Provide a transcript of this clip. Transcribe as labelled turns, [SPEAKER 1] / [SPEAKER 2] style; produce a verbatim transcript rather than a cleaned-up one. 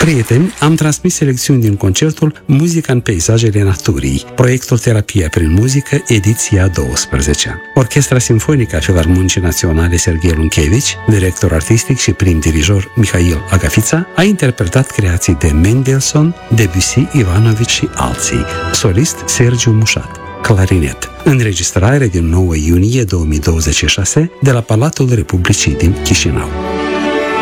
[SPEAKER 1] Prieteni, am transmis selecțiuni din concertul Muzica în peisajele naturii, proiectul Terapia prin muzică, ediția a douăsprezecea. Orchestra Simfonică a Filarmonicii Naționale Serghei Lunchevici, director artistic și prim dirijor Mihail Agafița, a interpretat creații de Mendelssohn, Debussy, Ivanovici și alții. Solist Sergiu Mușat. Clarinet. Înregistrare din nouă iunie două mii douăzeci și șase de la Palatul Republicii din Chișinău.